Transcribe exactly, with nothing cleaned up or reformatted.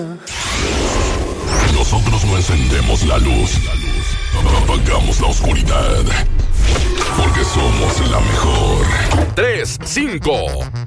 Nosotros no encendemos la luz, apagamos la oscuridad, porque somos la mejor. Tres, cinco,